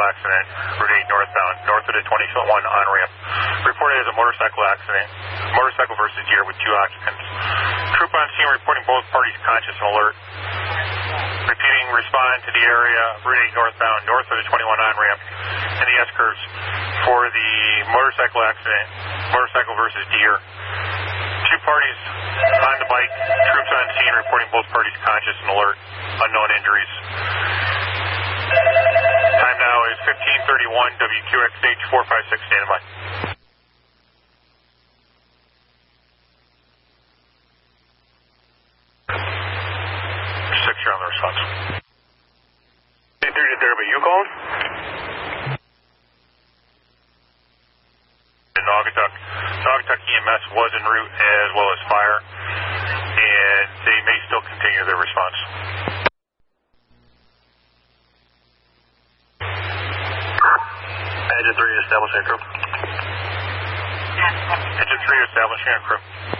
accident, Route 8 northbound, north of the 21 on-ramp. Reported as a motorcycle accident, motorcycle versus deer with 2 occupants. Troop on scene reporting both parties conscious and alert. Repeating, respond to the area, Route 8 northbound, north of the 21 on-ramp, and the S-curves for the motorcycle accident, motorcycle versus deer. 2 parties on the bike, troops on scene reporting both parties conscious and alert, unknown injuries. Time now is 15:31, WQXH 456, standing by. 6, you're on the response. 830 there, but you called? Naugatuck EMS was en route as well as fire, and they may still continue their response. Engine 3 establishing a crew. Engine 3 establishing a crew.